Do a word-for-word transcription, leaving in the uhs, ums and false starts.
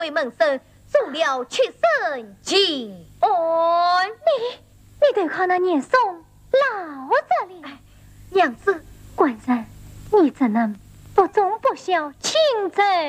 为门生做了屈身敬安。 你你得靠那年送老着了， 娘子， 官人，你怎能不忠不孝，轻贼？